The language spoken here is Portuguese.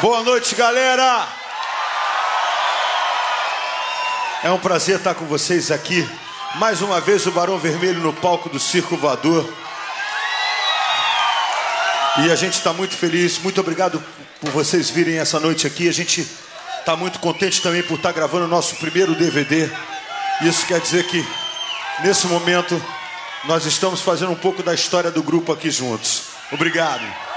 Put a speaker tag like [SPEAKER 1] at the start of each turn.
[SPEAKER 1] Boa noite, galera! É um prazer estar com vocês aqui. Mais uma vez o Barão Vermelho no palco do Circo Voador. E a gente está muito feliz. Muito obrigado por vocês virem essa noite aqui. A gente está muito contente também por estar gravando o nosso primeiro DVD. Isso quer dizer que, nesse momento, nós estamos fazendo um pouco da história do grupo aqui juntos. Obrigado.